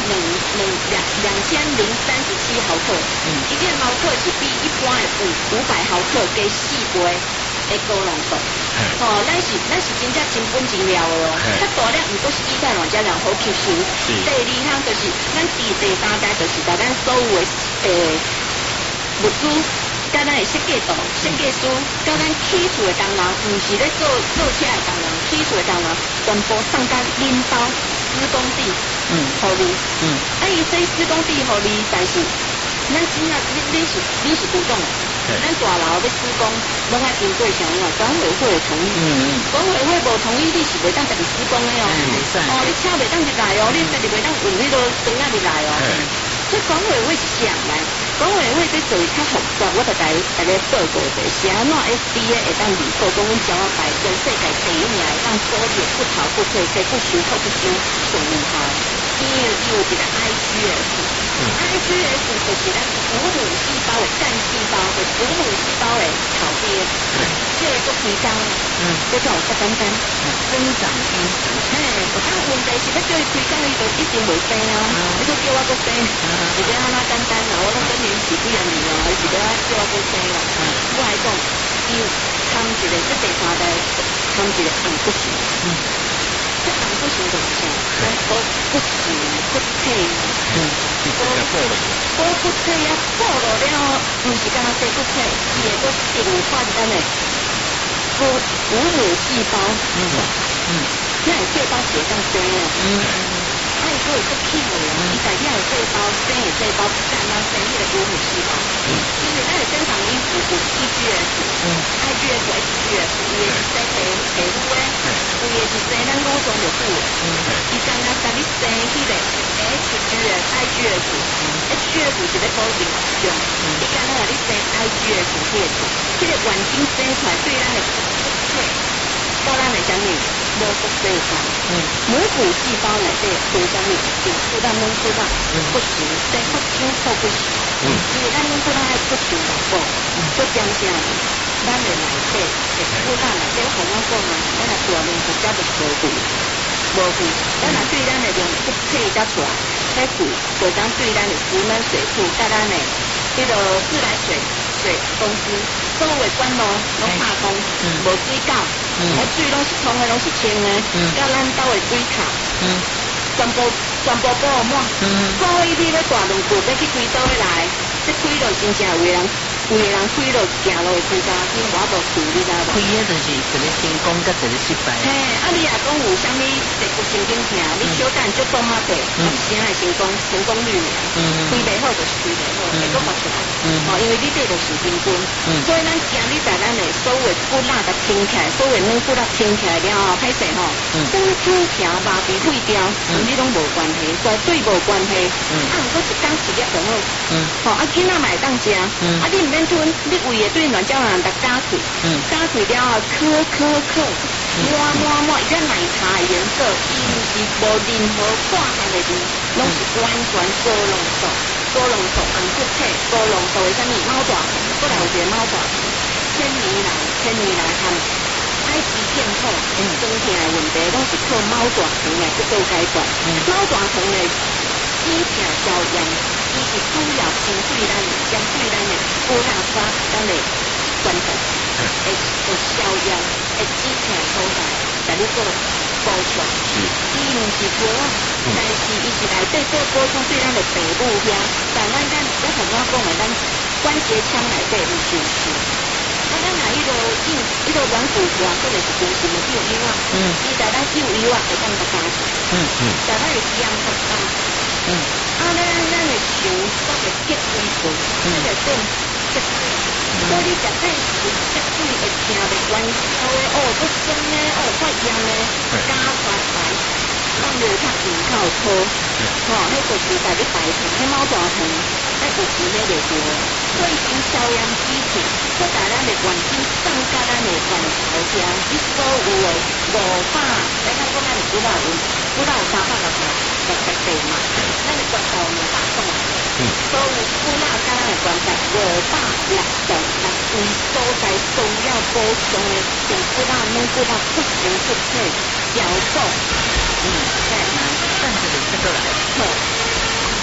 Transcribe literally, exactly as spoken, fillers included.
两两两两千零三十七毫克，嗯，伊个毛克是比一般的五五百毫克加四倍的高浓度。哦，咱是咱是真正真本真料的哦，较大量毋过是以太卵加人好吸收。第二项就是咱第第三代就是把咱所有的诶物资。甲咱的设计图、设计师，甲咱起厝的工人，毋是咧做做车的工人，起厝的工人全部送甲恁兜施工地，嗯，互你，嗯，啊，伊这施工地互你，但是咱真正你你是你是主动的，咱大楼要施工，拢爱经过啥物啊？管委会的同意，嗯嗯，管委会无同意，你是袂当家己施工的哦，哦，你车袂当入来哦，你家己袂当运迄个灯仔入来哦。所以管委会是啥来？管委会这做较复杂，我就大大家报告者，是安怎 S D A 会当离谱，讲阮交我牌全世界第一名，会当阻止不逃不退，皆不修透不修上门下。伊有伊有一个 I G S，I G S 就是咱哺乳细胞的干细胞，和哺乳细胞的头边，这个做提纲，嗯，这叫有不简单，增长因子。嘿，有当问题是要叫伊开工，伊就一定袂生啊，你都叫我个生。是要安那简单啦，我拢跟恁是几样年啦，还是要叫我过生啦。我来讲，伊参一个这第三代，参一个红骨型。嗯，这红骨型就是啥？咱骨骨型骨体。嗯，骨骨骨骨体啊，破落了，毋是干那细骨体，伊会搁定发咱的骨哺乳细胞。嗯嗯，那会细胞是会当生啊。嗯。啊，伊佫会佫起个，伊大量的细胞、生的细胞不干咱生迄个哺乳细胞，因为咱的生长因子有 E G S、I G S、H G S， 伊会是生皮皮肤诶，有诶是生咱乳状着久诶，伊刚刚甲你生迄个 H G S、I G S、H G S 是咧保证力量，伊刚刚甲你生 I G S 迄个，迄个原精生出来对咱的体，到咱的啥物？无骨细胞，嗯，母骨细胞内底有啥物？有骨蛋、软骨蛋、骨型、生骨精、透骨型，嗯，因为咱软骨蛋爱骨型大骨，做点啥？咱的内底的骨蛋内底，互我讲啊，咱若大面积加着无骨，无骨，咱若对咱的用骨体加出来，迄骨就当对咱的石门水库，甲咱的迄个自来水水公司所有的管路拢打通，无水沟。嗯，水拢是通的，拢是清的，甲咱兜的水塔，嗯，全部全部补满，嗯，所以你咧大轮毂要去开倒来，这开落真正有人，有个人开落行路会开甲紧，我无去，你知无？ 开迄就是一个成功，甲一个失败。 嘿，啊，你若讲有啥物地骨神经疼，你小等足多嘛地，嗯，先来成功，成功率尔，嗯，开袂好就是开袂好，会搁发出来，嗯，哦，因为你这就是神经，嗯，所以咱今日在咱的所有骨力甲拼起来，所有软骨力拼起来了后，歹势吼，整整条麻痹废掉，跟你拢无关系，绝对无关系，嗯，啊，毋过一工一粒就好，嗯，吼，啊，囡仔嘛会当食，嗯，啊，你毋免吞，你胃会对卵胶囊逐加开，嗯，加开了后，可可可，满满满，伊个奶茶的颜色，伊毋是无任何化学的味，拢是完全高浓度，高浓度红骨体，高浓度的啥物猫大虫，过来有一个猫大虫，千年来千年来含埃及健康，嗯，身体的问题拢是靠猫大虫来去做解决，猫大虫的止痛消炎，伊是主要针对咱针对咱的骨力发咱的关节，会会消炎，会止痛所在，甲你做补充。伊毋是药啊，但是伊是内底做补充对咱的皮肤遐，但咱咱我同我讲的，咱关节腔内底有休息。啊，咱若迄个硬，迄个软骨头啊，或者是骨型的幼幼啊，嗯，伊在咱幼幼啊会当个加强，嗯嗯，在咱的姜较加强，嗯，啊，咱咱的肠都会结规顺，这个种结水，所以你食太时结水会疼袂关消的，哦，不酸的，哦，发炎的，加发来，咱就较健康好，吼，迄就是在你排除迄猫大虫，迄有时迄个多。所以经消炎止痛，搁在咱的原筋送甲咱的源头遐，你所有的五百，咱讲讲咱的骨力有，骨力有三百六十六十地嘛，咱的骨头两百种，嗯，所有骨力甲咱的关节五百六十六位所在需要补充的，从骨力、软骨力、骨型、骨体、消骨，嗯。